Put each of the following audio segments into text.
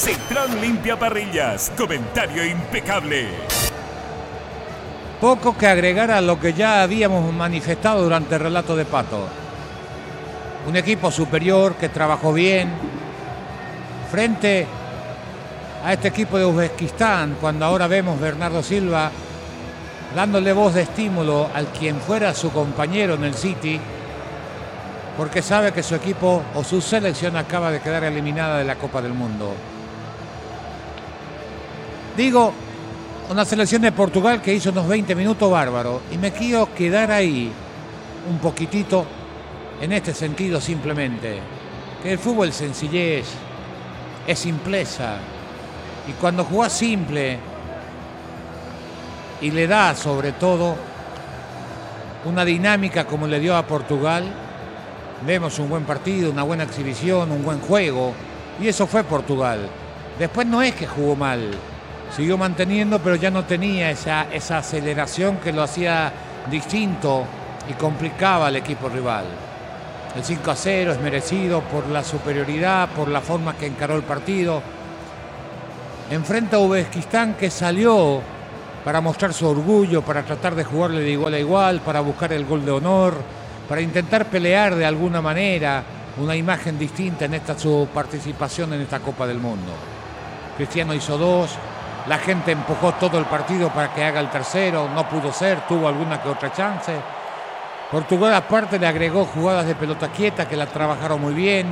Citroën Limpia Parrillas, comentario impecable. Poco que agregar a lo que ya habíamos manifestado durante el relato de Pato. Un equipo superior que trabajó bien frente a este equipo de Uzbekistán, cuando ahora vemos Bernardo Silva dándole voz de estímulo al quien fuera su compañero en el City, porque sabe que su equipo o su selección acaba de quedar eliminada de la Copa del Mundo. Digo, una selección de Portugal que hizo unos 20 minutos bárbaros, y me quiero quedar ahí un poquitito en este sentido simplemente, que el fútbol es sencillez, es simpleza, y cuando jugás simple y le da sobre todo una dinámica como le dio a Portugal, vemos un buen partido, una buena exhibición, un buen juego, y eso fue Portugal. Después no es que jugó mal, siguió manteniendo, pero ya no tenía esa aceleración que lo hacía distinto y complicaba al equipo rival. El 5-0 es merecido por la superioridad, por la forma que encaró el partido. Enfrenta a Uzbekistán, que salió para mostrar su orgullo, para tratar de jugarle de igual a igual, para buscar el gol de honor, para intentar pelear de alguna manera una imagen distinta en esta su participación en esta Copa del Mundo. Cristiano hizo 2, la gente empujó todo el partido para que haga el tercero, no pudo ser, tuvo alguna que otra chance. Portugal aparte le agregó jugadas de pelota quieta que la trabajaron muy bien,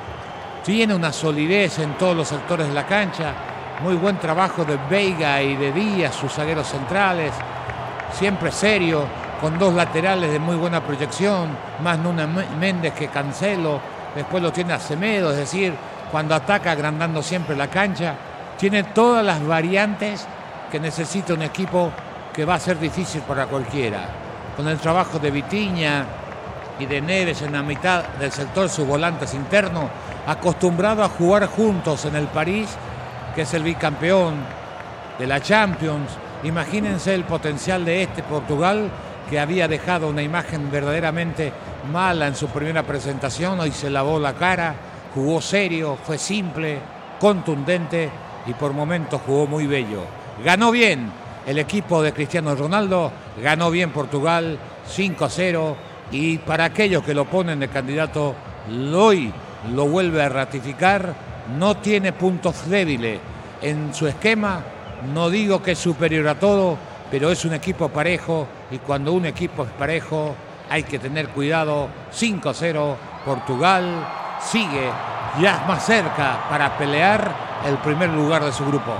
tiene una solidez en todos los sectores de la cancha, muy buen trabajo de Veiga y de Díaz, sus zagueros centrales, siempre serio, con 2 laterales de muy buena proyección, más Nuno Méndez que Cancelo, después lo tiene a Semedo, es decir, cuando ataca agrandando siempre la cancha, tiene todas las variantes que necesita un equipo que va a ser difícil para cualquiera. Con el trabajo de Vitinha y de Neves en la mitad del sector, sus volantes internos, acostumbrado a jugar juntos en el París, que es el bicampeón de la Champions. Imagínense el potencial de este Portugal, que había dejado una imagen verdaderamente mala en su primera presentación. Hoy se lavó la cara, jugó serio, fue simple, contundente y por momentos jugó muy bello. Ganó bien el equipo de Cristiano Ronaldo, ganó bien Portugal, 5-0, y para aquellos que lo ponen de candidato, hoy lo vuelve a ratificar, no tiene puntos débiles en su esquema, no digo que es superior a todo, pero es un equipo parejo, y cuando un equipo es parejo hay que tener cuidado. 5-0, Portugal sigue ya más cerca para pelear el primer lugar de su grupo.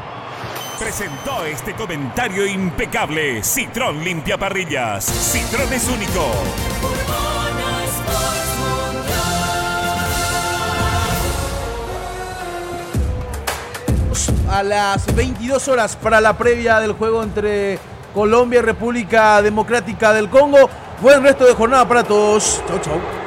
Presentó este comentario impecable Citroën Limpia Parrillas. Citroën es único. A las 22 horas para la previa del juego entre Colombia y República Democrática del Congo. Buen resto de jornada para todos. Chau, chau.